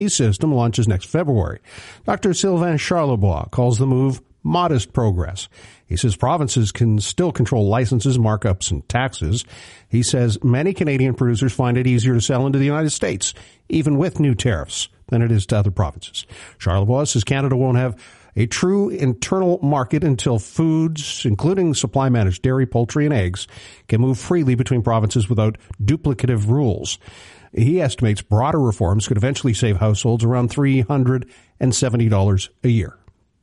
system launches next February. Dr. Sylvain Charlebois calls the move modest progress. He says provinces can still control licenses, markups, and taxes. He says many Canadian producers find it easier to sell into the United States, even with new tariffs, than it is to other provinces. Charlebois says Canada won't have a true internal market until foods, including supply-managed dairy, poultry, and eggs, can move freely between provinces without duplicative rules. He estimates broader reforms could eventually save households around $370 a year.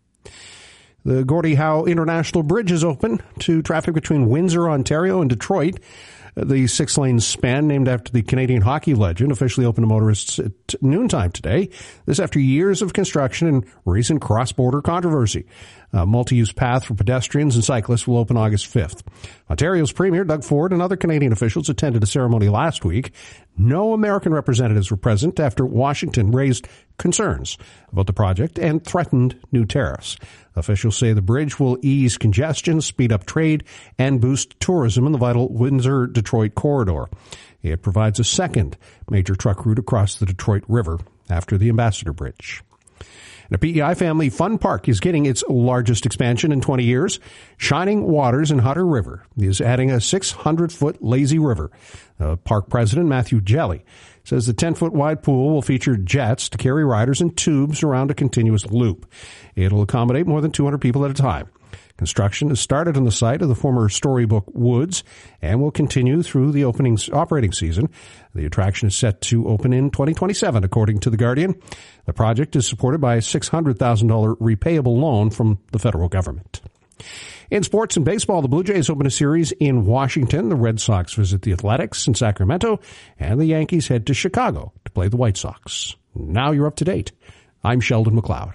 The Gordie Howe International Bridge is open to traffic between Windsor, Ontario, and Detroit. The 6-lane span, named after the Canadian hockey legend, officially opened to motorists at noontime today. This after years of construction and recent cross-border controversy. A multi-use path for pedestrians and cyclists will open August 5th. Ontario's Premier Doug Ford and other Canadian officials attended a ceremony last week. No American representatives were present after Washington raised concerns about the project and threatened new tariffs. Officials say the bridge will ease congestion, speed up trade, and boost tourism in the vital Windsor-Detroit corridor. It provides a second major truck route across the Detroit River after the Ambassador Bridge. And a PEI Family Fun Park is getting its largest expansion in 20 years. Shining Waters in Hutter River is adding a 600-foot lazy river. Park president Matthew Jelly says the 10-foot wide pool will feature jets to carry riders and tubes around a continuous loop. It'll accommodate more than 200 people at a time. Construction has started on the site of the former Storybook Woods and will continue through the operating season. The attraction is set to open in 2027, according to The Guardian. The project is supported by a $600,000 repayable loan from the federal government. In sports and baseball, the Blue Jays open a series in Washington. The Red Sox visit the Athletics in Sacramento, and the Yankees head to Chicago to play the White Sox. Now you're up to date. I'm Sheldon McLeod.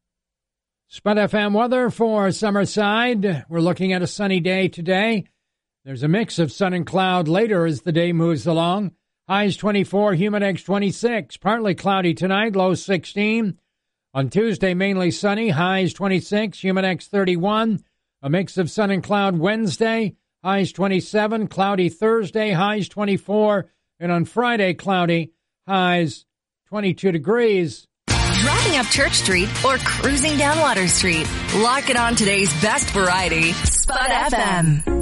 Spud FM weather for Summerside. We're looking at a sunny day today. There's a mix of sun and cloud later as the day moves along. Highs 24, Humidex 26. Partly cloudy tonight, low 16. On Tuesday, mainly sunny, highs 26, Humidex 31. A mix of sun and cloud Wednesday, highs 27. Cloudy Thursday, highs 24. And on Friday, cloudy, highs 22 degrees. Driving up Church Street or cruising down Water Street. Lock it on today's best variety, Spud FM.